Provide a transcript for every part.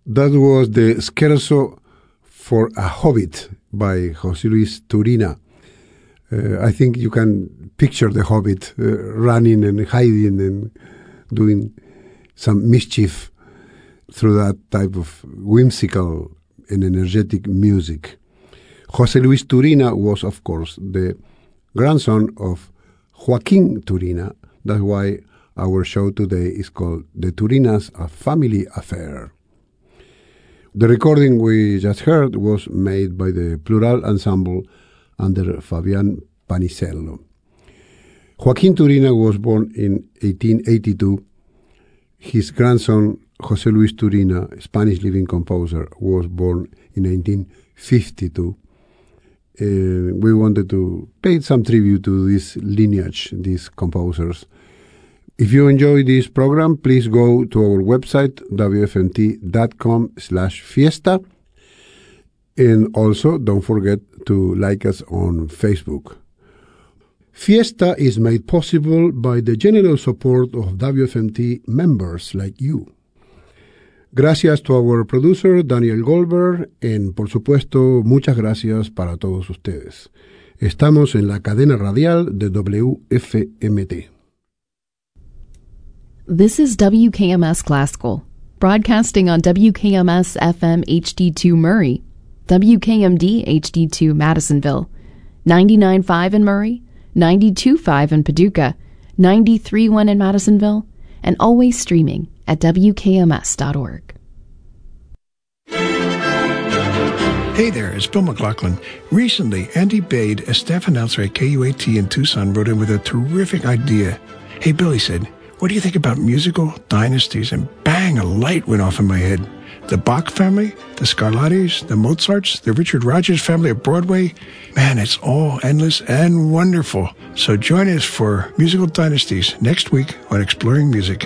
That was the Scherzo for a Hobbit by José Luis Turina. I think you can picture the Hobbit running and hiding and doing some mischief through that type of whimsical and energetic music. José Luis Turina was, of course, the grandson of Joaquín Turina. That's why our show today is called The Turinas, a Family Affair. The recording we just heard was made by the Plural Ensemble under Fabián Panisello. Joaquín Turina was born in 1882. His grandson, José Luis Turina, Spanish living composer, was born in 1952. We wanted to pay some tribute to this lineage, these composers. If you enjoy this program, please go to our website, wfmt.com/fiesta. And also, don't forget to like us on Facebook. Fiesta is made possible by the generous support of WFMT members like you. Gracias to our producer, Daniel Goldberg, and por supuesto, muchas gracias para todos ustedes. Estamos en la cadena radial de WFMT. This is WKMS Classical, broadcasting on WKMS FM HD2 Murray, WKMD HD2 Madisonville, 99.5 in Murray, 92.5 in Paducah, 93.1 in Madisonville, and always streaming at WKMS.org. Hey there, it's Bill McLaughlin. Recently, Andy Bade, a staff announcer at KUAT in Tucson, wrote in with a terrific idea. Hey, Bill, he said, what do you think about musical dynasties? And bang, a light went off in my head. The Bach family, the Scarlattis, the Mozarts, the Richard Rodgers family of Broadway. Man, it's all endless and wonderful. So join us for Musical Dynasties next week on Exploring Music.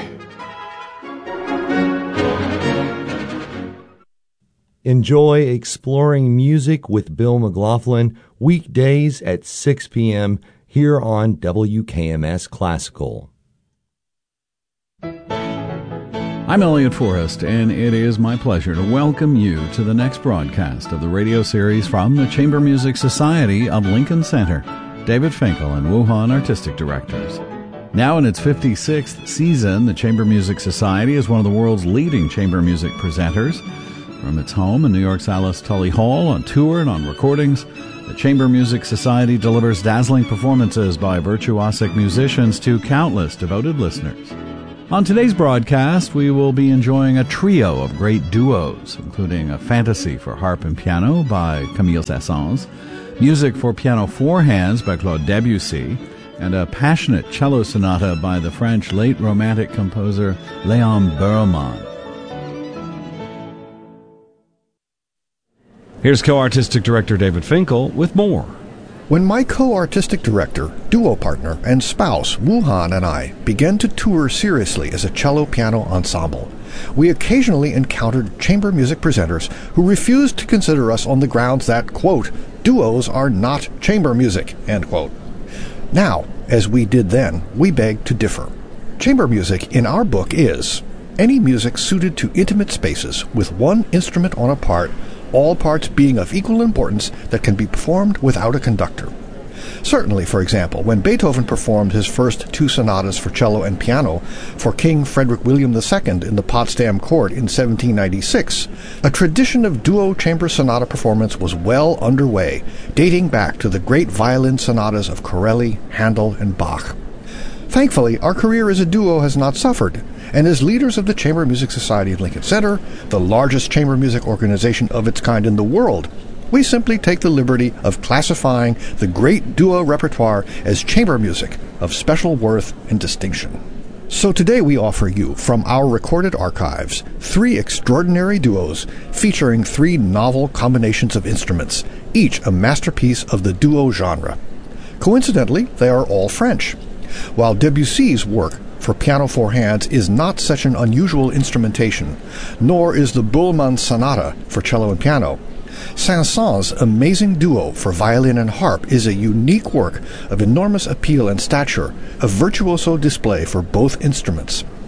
Enjoy Exploring Music with Bill McLaughlin weekdays at 6 p.m. here on WKMS Classical. I'm Elliot Forrest, and it is my pleasure to welcome you to the next broadcast of the radio series from the Chamber Music Society of Lincoln Center, David Finkel and Wuhan Artistic Directors. Now in its 56th season, the Chamber Music Society is one of the world's leading chamber music presenters. From its home in New York's Alice Tully Hall, on tour and on recordings, the Chamber Music Society delivers dazzling performances by virtuosic musicians to countless devoted listeners. On today's broadcast, we will be enjoying a trio of great duos, including a fantasy for harp and piano by Camille Saint-Saëns, music for piano four hands by Claude Debussy, and a passionate cello sonata by the French late Romantic composer Léon Berlman. Here's co-artistic director David Finkel with more. When my co-artistic director, duo partner, and spouse, Wuhan, and I began to tour seriously as a cello-piano ensemble, we occasionally encountered chamber music presenters who refused to consider us on the grounds that, quote, duos are not chamber music, end quote. Now, as we did then, we beg to differ. Chamber music, in our book, is any music suited to intimate spaces with one instrument on a part, all parts being of equal importance that can be performed without a conductor. Certainly, for example, when Beethoven performed his first two sonatas for cello and piano for King Frederick William II in the Potsdam Court in 1796, a tradition of duo chamber sonata performance was well underway, dating back to the great violin sonatas of Corelli, Handel, and Bach. Thankfully, our career as a duo has not suffered, and as leaders of the Chamber Music Society of Lincoln Center, the largest chamber music organization of its kind in the world, we simply take the liberty of classifying the great duo repertoire as chamber music of special worth and distinction. So today we offer you, from our recorded archives, 3 extraordinary duos featuring 3 novel combinations of instruments, each a masterpiece of the duo genre. Coincidentally, they are all French. While Debussy's work for piano four hands is not such an unusual instrumentation, nor is the Berlman Sonata for cello and piano, Saint-Saëns' amazing duo for violin and harp is a unique work of enormous appeal and stature, a virtuoso display for both instruments.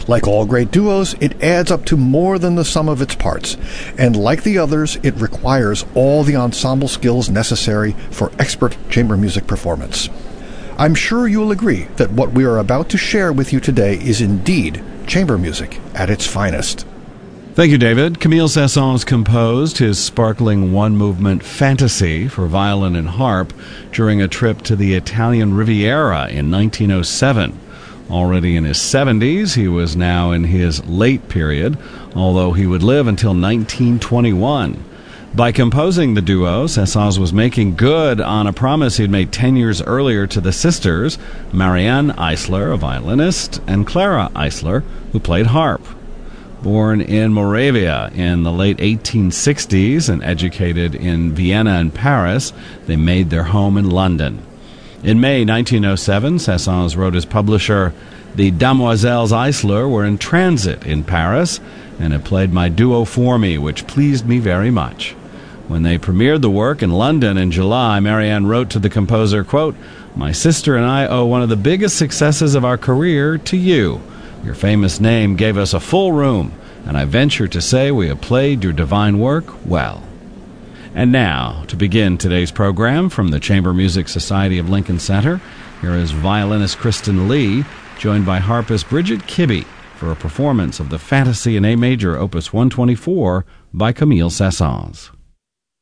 Like all great duos, it adds up to more than the sum of its parts, and like the others, it requires all the ensemble skills necessary for expert chamber music performance. I'm sure you'll agree that what we are about to share with you today is indeed chamber music at its finest. Thank you, David. Camille Saint-Saëns composed his sparkling one-movement Fantasy for violin and harp during a trip to the Italian Riviera in 1907. Already in his 70s, he was now in his late period, although he would live until 1921. By composing the duo, Saint-Saëns was making good on a promise he'd made 10 years earlier to the sisters, Marianne Eisler, a violinist, and Clara Eisler, who played harp. Born in Moravia in the late 1860s and educated in Vienna and Paris, they made their home in London. In May 1907, Saint-Saëns wrote his publisher, "The Damoiselles Eisler were in transit in Paris and had played my duo for me, which pleased me very much." When they premiered the work in London in July, Marianne wrote to the composer, quote, "My sister and I owe one of the biggest successes of our career to you. Your famous name gave us a full room, and I venture to say we have played your divine work well." And now, to begin today's program from the Chamber Music Society of Lincoln Center, here is violinist Kristen Lee, joined by harpist Bridget Kibbe, for a performance of the Fantasy in A Major, Opus 124, by Camille Saint-Saëns.